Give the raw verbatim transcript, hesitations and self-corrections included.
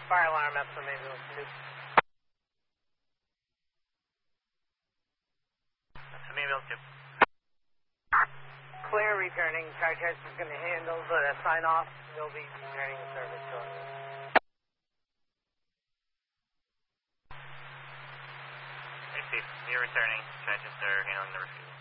Fire alarm, that's for ambulance two. That's for ambulance two. Clear returning. Chargers is going to handle the sign off. They'll be returning the service shortly. Hey, Steve. You're returning. Chargers are handling the refusal.